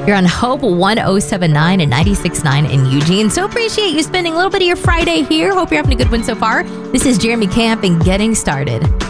You're on Hope 1079 and 96.9 in Eugene. So appreciate you spending a little bit of your Friday here. Hope you're having a good one so far. This is Jeremy Camp and Getting Started.